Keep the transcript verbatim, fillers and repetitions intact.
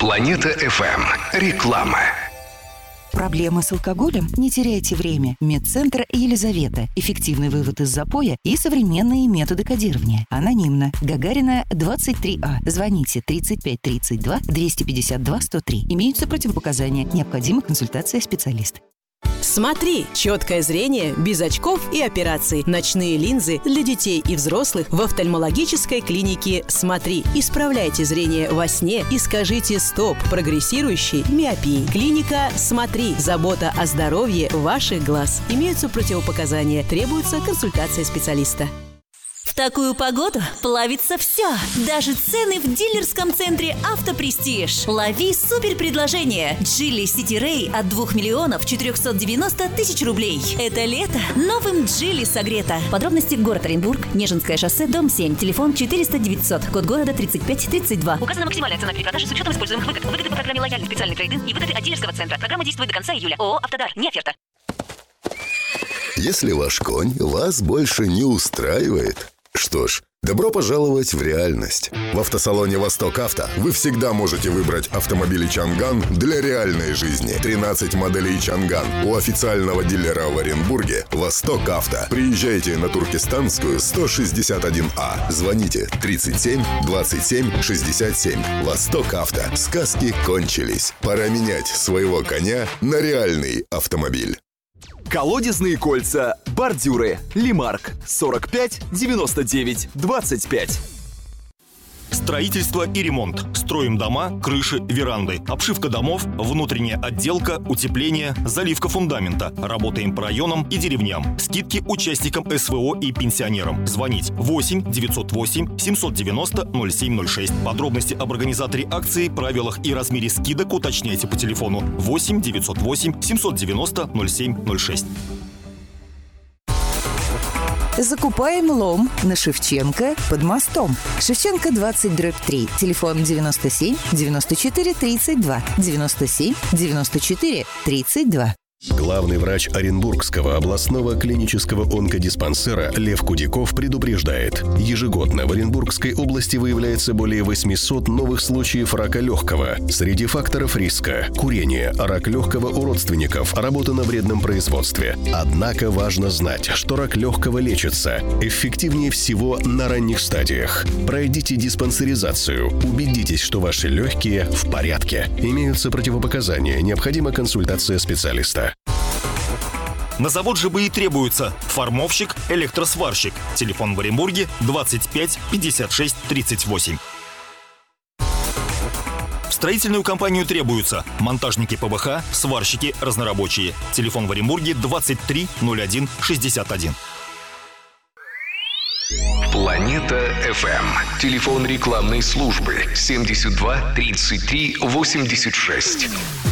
Планета эф эм. Реклама. Проблемы с алкоголем? Не теряйте время. Медцентр Елизавета. Эффективный вывод из запоя и современные методы кодирования. Анонимно. Гагарина, двадцать три А. Звоните тридцать пять тридцать два двести пятьдесят два сто три. Имеются противопоказания. Необходима консультация специалиста. Смотри, четкое зрение без очков и операций. Ночные линзы для детей и взрослых в офтальмологической клинике «Смотри». Исправляйте зрение во сне и скажите «стоп» прогрессирующей миопии. Клиника «Смотри». Забота о здоровье ваших глаз. Имеются противопоказания. Требуется консультация специалиста. В такую погоду плавится все. Даже цены в дилерском центре «Автопрестиж». Лови супер предложение. Джили Сити Рэй от двух миллионов четырехсот девяноста тысяч рублей. Это лето новым Джили согрето. Подробности: город Оренбург, Нежинское шоссе, дом семь, телефон четыреста девятьсот, код города тридцать пять тридцать два. Указана максимальная цена перепродажи с учетом используемых выгод. Выгоды по программе «Лояльный специальный трейд-ин» и выгоды от дилерского центра. Программа действует до конца июля. ООО «Автодар». Не оферта. Если ваш конь вас больше не устраивает, что ж, добро пожаловать в реальность. В автосалоне «Восток Авто» вы всегда можете выбрать автомобили «Чанган» для реальной жизни. тринадцать моделей «Чанган» у официального дилера в Оренбурге «Восток Авто». Приезжайте на Туркестанскую сто шестьдесят один А. Звоните тридцать семь двадцать семь шестьдесят семь. «Восток Авто». Сказки кончились. Пора менять своего коня на реальный автомобиль. Колодезные кольца, бордюры, Лимарк, сорок пять девяносто девять двадцать пять. Строительство и ремонт. Строим дома, крыши, веранды. Обшивка домов, внутренняя отделка, утепление, заливка фундамента. Работаем по районам и деревням. Скидки участникам эс вэ о и пенсионерам. Звонить восемь девятьсот восемь семьсот девяносто ноль семь ноль шесть. Подробности об организаторе акции, правилах и размере скидок уточняйте по телефону восемь девятьсот восемь семьсот девяносто ноль семь ноль шесть. Закупаем лом на Шевченко под мостом. Шевченко двадцать дробь три. Телефон девяносто семь девяносто четыре тридцать два. девяносто семь девяносто четыре тридцать два. Главный врач Оренбургского областного клинического онкодиспансера Лев Кудиков предупреждает: ежегодно в Оренбургской области выявляется более восьмисот новых случаев рака легкого. Среди факторов риска – курение, рак легкого у родственников, работа на вредном производстве. Однако важно знать, что рак легкого лечится эффективнее всего на ранних стадиях. Пройдите диспансеризацию, убедитесь, что ваши легкие в порядке. Имеются противопоказания, необходима консультация специалиста. На завод ЖБИ требуется формовщик, электросварщик. Телефон в Оренбурге двадцать пять пятьдесят шесть тридцать восемь. В строительную компанию требуются монтажники пэ вэ ха, сварщики, разнорабочие. Телефон в Оренбурге двадцать три ноль один шестьдесят один. Планета эф эм. Телефон рекламной службы семьдесят два тридцать три восемьдесят шесть.